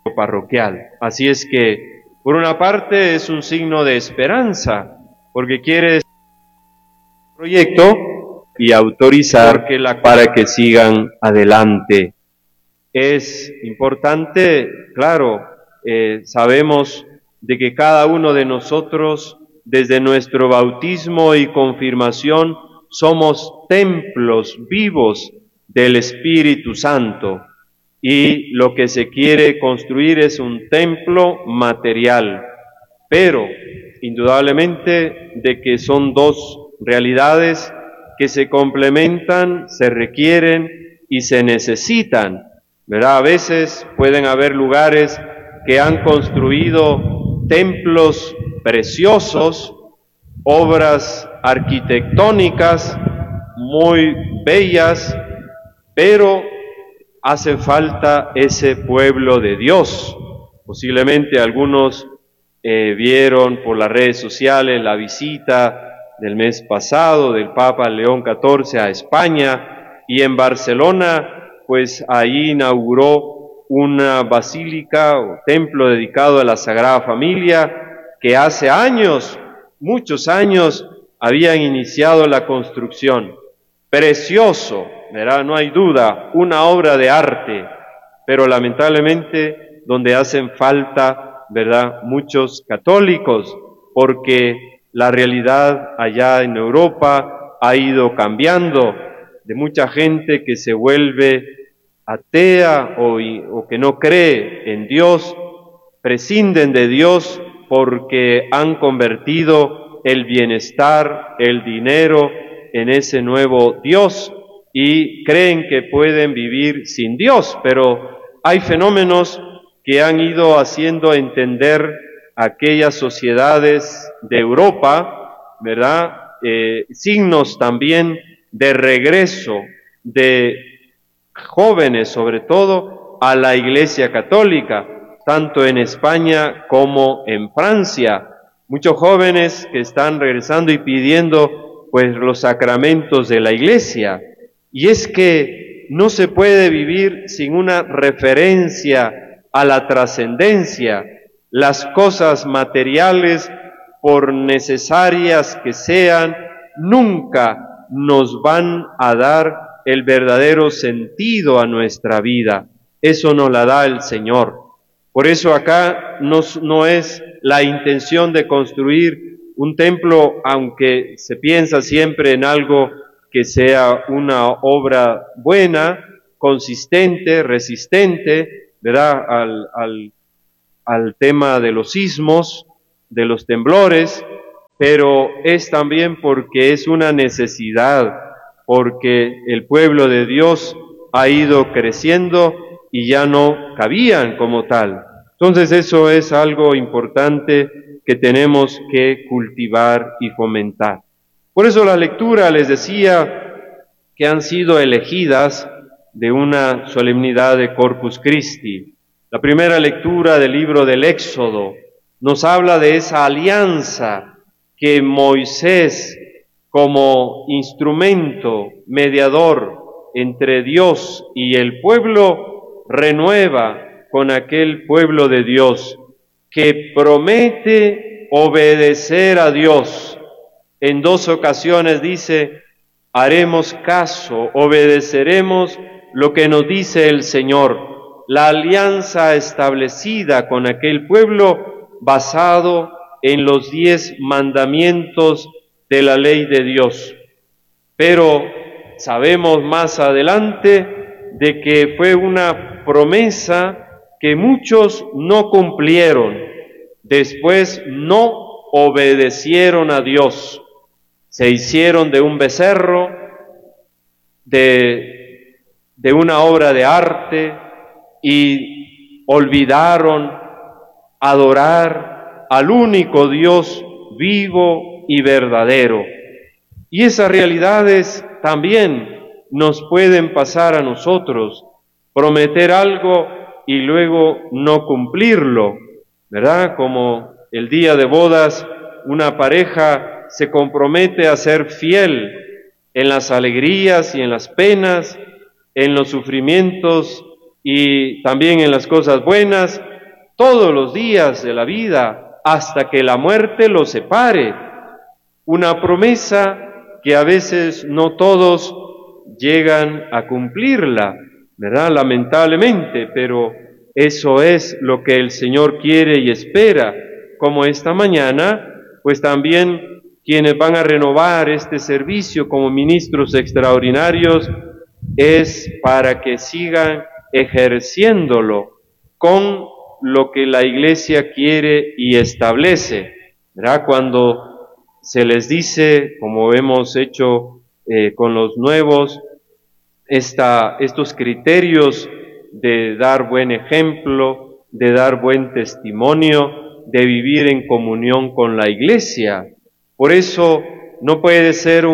parroquial. Así es que, por una parte, es un signo de esperanza, porque quiere decir proyecto y autorizar para que sigan adelante. Es importante, claro, sabemos de que cada uno de nosotros, desde nuestro bautismo y confirmación, somos templos vivos del Espíritu Santo, y lo que se quiere construir es un templo material, pero indudablemente de que son dos realidades que se complementan, se requieren y se necesitan, ¿verdad? A veces pueden haber lugares que han construido templos preciosos, obras arquitectónicas muy bellas, pero hace falta ese pueblo de Dios. Posiblemente algunos vieron por las redes sociales la visita del mes pasado del Papa León XIV a España, y en Barcelona, pues ahí inauguró una basílica o templo dedicado a la Sagrada Familia, que hace años, muchos años, habían iniciado la construcción. Precioso, ¿verdad? No hay duda, una obra de arte, pero lamentablemente donde hacen falta, ¿verdad?, muchos católicos, porque la realidad allá en Europa ha ido cambiando, de mucha gente que se vuelve atea o que no cree en Dios, prescinden de Dios porque han convertido el bienestar, el dinero, en ese nuevo Dios, y creen que pueden vivir sin Dios, pero hay fenómenos que han ido haciendo entender aquellas sociedades de Europa, ¿verdad? Signos también de regreso de jóvenes, sobre todo, a la Iglesia Católica, tanto en España como en Francia. Muchos jóvenes que están regresando y pidiendo pues los sacramentos de la Iglesia. Y es que no se puede vivir sin una referencia a la trascendencia. Las cosas materiales, por necesarias que sean, nunca nos van a dar el verdadero sentido a nuestra vida. Eso nos la da el Señor. Por eso acá no es la intención de construir un templo, aunque se piensa siempre en algo que sea una obra buena, consistente, resistente, ¿verdad?, al tema de los sismos, de los temblores, pero es también porque es una necesidad, porque el pueblo de Dios ha ido creciendo y ya no cabían como tal. Entonces eso es algo importante que tenemos que cultivar y fomentar. Por eso la lectura, les decía, que han sido elegidas de una solemnidad de Corpus Christi. La primera lectura del libro del Éxodo nos habla de esa alianza que Moisés, como instrumento mediador entre Dios y el pueblo, renueva con aquel pueblo de Dios que promete obedecer a Dios. En dos ocasiones dice, haremos caso, obedeceremos lo que nos dice el Señor. La alianza establecida con aquel pueblo basado en los 10 mandamientos de la ley de Dios. Pero sabemos más adelante de que fue una promesa que muchos no cumplieron, después no obedecieron a Dios, se hicieron de un becerro, de una obra de arte, y olvidaron adorar al único Dios vivo y verdadero. Y esas realidades también nos pueden pasar a nosotros, prometer algo y luego no cumplirlo, ¿verdad? Como el día de bodas, una pareja se compromete a ser fiel en las alegrías y en las penas, en los sufrimientos y también en las cosas buenas, todos los días de la vida hasta que la muerte los separe. Una promesa que a veces no todos llegan a cumplirla, ¿verdad? Lamentablemente, pero eso es lo que el Señor quiere y espera, como esta mañana, pues también quienes van a renovar este servicio como ministros extraordinarios es para que sigan ejerciéndolo con lo que la Iglesia quiere y establece, ¿verdad? Cuando se les dice, como hemos hecho con los nuevos, estos criterios de dar buen ejemplo, de dar buen testimonio, de vivir en comunión con la Iglesia. Por eso no puede ser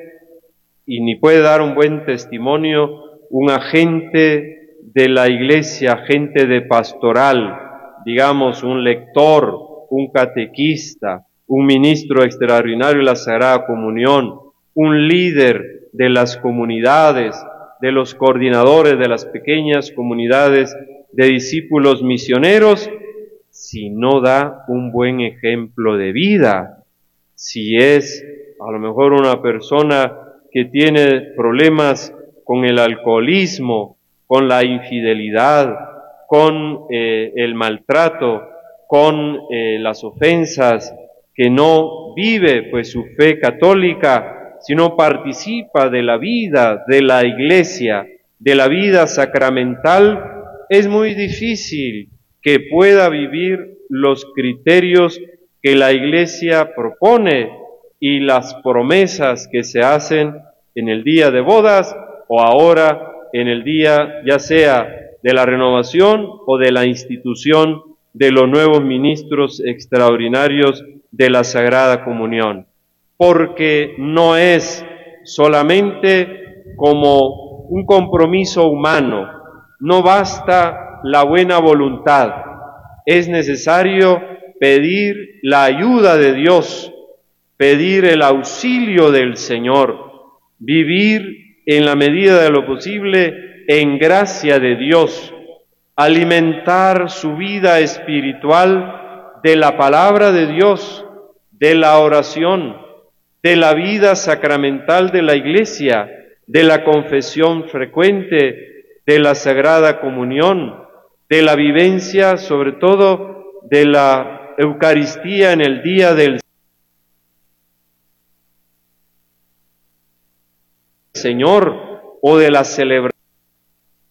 y ni puede dar un buen testimonio un agente de la Iglesia, agente de pastoral, digamos un lector, un catequista, un ministro extraordinario de la Sagrada Comunión, un líder de las comunidades, de los coordinadores de las pequeñas comunidades de discípulos misioneros, si no da un buen ejemplo de vida, si es a lo mejor una persona que tiene problemas con el alcoholismo, con la infidelidad, con el maltrato, con las ofensas, que no vive pues su fe católica, sino participa de la vida de la Iglesia, de la vida sacramental, es muy difícil que pueda vivir los criterios que la Iglesia propone y las promesas que se hacen en el día de bodas o ahora en el día ya sea de la renovación o de la institución de los nuevos ministros extraordinarios de la Sagrada Comunión, porque no es solamente como un compromiso humano, no basta la buena voluntad, es necesario pedir la ayuda de Dios, pedir el auxilio del Señor, vivir en la medida de lo posible en gracia de Dios, alimentar su vida espiritual de la palabra de Dios, de la oración, de la vida sacramental de la Iglesia, de la confesión frecuente, de la Sagrada Comunión, de la vivencia, sobre todo, de la Eucaristía en el día del Señor o de la celebración